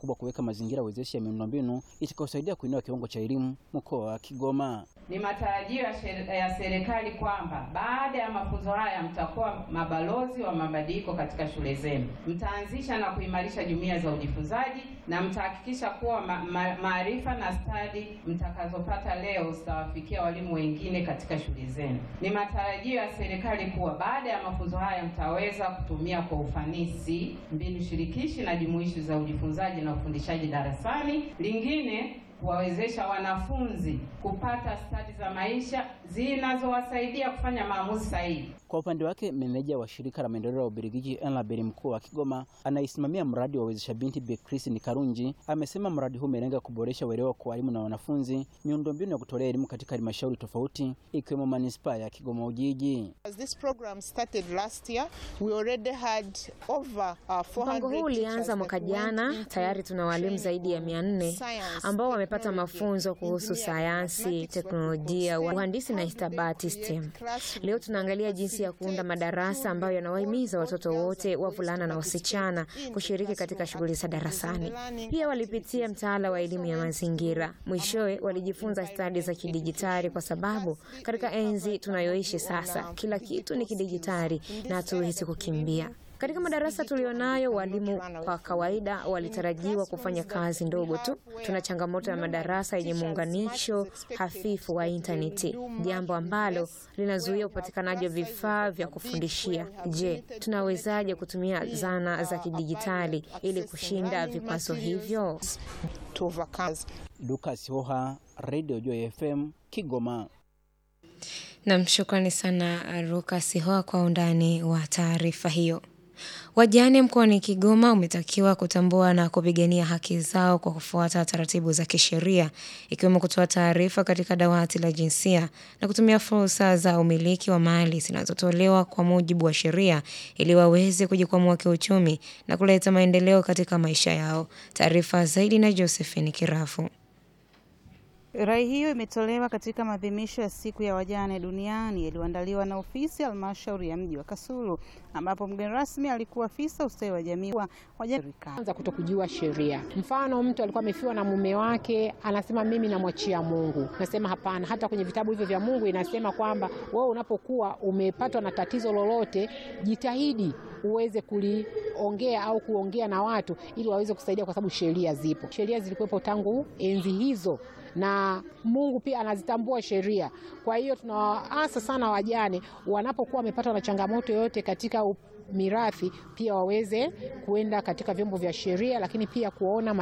kubwa kuweka mazingira wezeshi ya miundombinu itakayosaidia kuinua kiwango cha elimu mkoa wa Kigoma. Ni matarajio ya serikali kwamba baada ya mafunzo haya mtakuwa mabalozi wa mabadiliko katika shule zenu. Mtaanzisha na kuimarisha jumuiya za ujifunzaji na mtahakikisha kuwa maarifa na stadi mtakazopata leo zitawafikia walimu wengine katika shule zenu. Ni matarajio ya serikali kuwa baada ya mafunzo haya mtaweza kutumia kwa ufanisi mbinu shirikishi na jumuishi za ujifunzaji na ufundishaji darasani. Lingine, kuwawezesha wanafunzi kupata stadi za maisha zinazowasaidia kufanya maamuzi sahihi. Kwa upande wake, meneja wa shirika la maendeleo ya Ubelgiji Enlabel mkoa wa Kigoma anaisimamia mradi wa wezesha binti Beatrice Nikarunji amesema mradi huu umelenga kuboresha uelewa kwa walimu na wanafunzi, miundombinu ya kutolea elimu katika halmashauri tofauti ikiwemo manispaa ya Kigoma Ujiji. Mpango huu ulianza mwaka jana. Tayari tuna walimu zaidi ya 400 ambao wamepata mafunzo kuhusu sayansi, teknolojia, uhandisi na hisabati STEM. Leo tunaangalia jinsi ya kuunda madarasa ambayo yanawahimiza watoto wote, wavulana na wasichana, kushiriki katika shughuli za darasani. Pia walipitia mtaala wa elimu ya mazingira. Mwishowe walijifunza stadi za kidijitali kwa sababu katika enzi tunayoishi sasa kila kitu ni kidijitali na hatuwezi kukimbia. Katika madarasa tulionayo, walimu kwa kawaida walitarajiwa kufanya kazi ndogo tu. Tuna changamoto ya madarasa yenye muunganisho hafifu wa interneti, jambo ambalo linazuia upatikanaji wa vifaa vya kufundishia. Je, tunawezaje kutumia zana za kidijitali ili kushinda vikwazo hivyo? Lucas Hoha, Radio Joy FM, Kigoma. Na shukrani sana Lucas Hoha kwa undani wa taarifa hiyo. Wajane mkoani Kigoma umetakiwa kutambua na kupigania haki zao kwa kufuata taratibu za kisheria, ikiwemo kutoa taarifa katika dawati la jinsia na kutumia fursa za umiliki wa mali zinazotolewa kwa mujibu wa sheria ili waweze kujikwamua kiuchumi na kuleta maendeleo katika maisha yao. Taarifa zaidi na Josephine Kirafu. Rai hiyo imetolewa katika maadhimisho ya siku ya wajane duniani yaliyoandaliwa na ofisi ya halmashauri ya mji wa Kasulu, ambapo mgeni rasmi alikuwa afisa ustawi wa jamii wa wajane. Kwanza kutokujua sheria. Mfano, mtu alikuwa amefiwa na mume wake, anasema mimi namwachia Mungu. Nasema hapana, hata kwenye vitabu hivyo vya Mungu inasema kwamba wewe unapokuwa umepatwa na tatizo lolote, jitahidi uweze kuliongea au kuongea na watu ili waweze kusaidia, kwa sababu sheria zipo. Sheria zilikuwepo tangu enzi hizo na Mungu pia anazitambua sheria. Kwa hiyo tunawaasa sana wajane wanapokuwa wamepatwa na changamoto yoyote katika mirathi, pia waweze kuenda katika vyombo vya sheria, lakini pia kuona